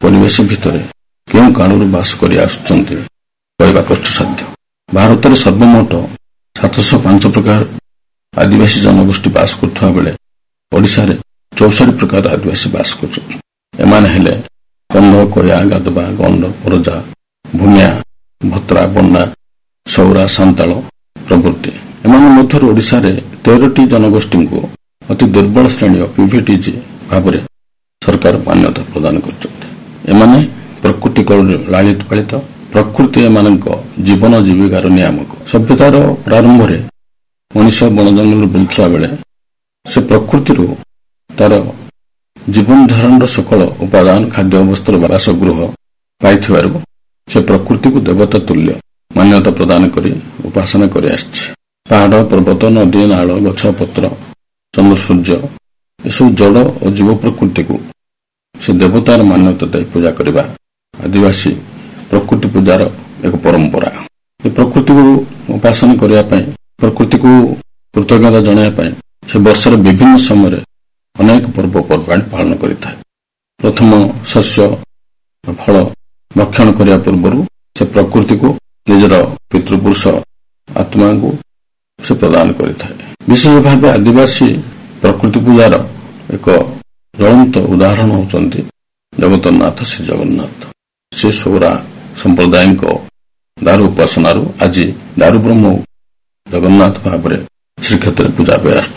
ପରିବେଶ ଭିତରେ କେଉଁ କାଳରୁ ବାସ କରି ଆସୁଛନ୍ତି କହିବା କଷ୍ଟସାଧ୍ୟ। ଭାରତରେ ସର୍ବମୋଟ 705 ପ୍ରକାର ଆଦିବାସୀ ଜନଗୋଷ୍ଠୀ ବାସ କରୁଥିବା ବେଳେ ଓଡ଼ିଶାରେ 64 ପ୍ରକାର ଆଦିବାସୀ ବାସ କରୁଛନ୍ତି। ଏମାନେ ହେଲେ କନ୍ଧ, କୟା, ଗାଧବା, ଗଣ୍ଡ, ପରଜା, ଭୂମିଆ, ଭତ୍ରା, ବଣ୍ଡା, ସୌରା, ସାନ୍ତାଳ ପ୍ରଭୃତି। ଏମାନଙ୍କ ମଧ୍ୟରୁ ଓଡ଼ିଶାରେ 13ଟି ଜନଗୋଷ୍ଠୀଙ୍କୁ ଅତି ଦୁର୍ବଳ ଶ୍ରେଣୀ PVTG ଭାବରେ ସରକାର ମାନ୍ୟତା ପ୍ରଦାନ କରିଛନ୍ତି। ଏମାନେ ପ୍ରକୃତି କୋଳରେ ଲାଳିତ ପାଳିତ, ପ୍ରକୃତି ଏମାନଙ୍କ ଜୀବନ ଜୀବିକାର ନିୟାମକ। ସଭ୍ୟତାର ପ୍ରାରମ୍ଭରେ ମଣିଷ ବଣ ଜଙ୍ଗଲରୁ ବୁଲୁଥିବା ବେଳେ ସେ ପ୍ରକୃତିରୁ ତାର ଜୀବନ ଧାରଣର ସକଳ ଉପାଦାନ ଖାଦ୍ୟ, ବସ୍ତ୍ର, ବାସଗୃହ ପାଇଥିବାରୁ ସେ ପ୍ରକୃତିକୁ ଦେବତା ତୁଲ୍ୟ ମାନ୍ୟତା ପ୍ରଦାନ କରି ଉପାସନା କରି ଆସିଛି। ପାହାଡ଼, ପର୍ବତ, ନଦୀ, ନାଳ, ଗଛ, ପତ୍ର, ଚନ୍ଦ୍ର, ସୂର୍ଯ୍ୟ ଏସବୁ ଜଡ଼ ଓ ଜୀବ ପ୍ରକୃତିକୁ ସେ ଦେବତାର ମାନ୍ୟତା ଦେଇ ପୂଜା କରିବା ଆଦିବାସୀ ପ୍ରକୃତି ପୂଜାର ଏକ ପରମ୍ପରା। ଏ ପ୍ରକୃତିକୁ ଉପାସନା କରିବା ପାଇଁ, ପ୍ରକୃତିକୁ କୃତଜ୍ଞତା ଜଣାଇବା ପାଇଁ ସେ ବର୍ଷର ବିଭିନ୍ନ ସମୟରେ ଅନେକ ପର୍ବପର୍ବାଣି ପାଳନ କରିଥାଏ। ପ୍ରଥମ ଶସ୍ୟ ଫଳ ଭକ୍ଷଣ କରିବା ପୂର୍ବରୁ ସେ ପ୍ରକୃତିକୁ ନିଜର ପିତୃପୁରୁଷ ଆତ୍ମାଙ୍କୁ ସେ ପ୍ରଦାନ କରିଥାଏ। ବିଶେଷ ଭାବେ ଆଦିବାସୀ ପ୍ରକୃତି ପୂଜାର ଏକ ଜ୍ୱଳନ୍ତ ଉଦାହରଣ ହେଉଛନ୍ତି ଜଗତରନାଥ ଶ୍ରୀ ଜଗନ୍ନାଥ। ସେ ସୌରା ସମ୍ପ୍ରଦାୟଙ୍କ ଦାରୁ ଉପାସନାରୁ ଆଜି ଦାରୁ ବ୍ରହ୍ମ ଜଗନ୍ନାଥ ଭାବରେ ଶ୍ରୀକ୍ଷେତ୍ରରେ ପୂଜା ପାଇ ଆସୁଛନ୍ତି।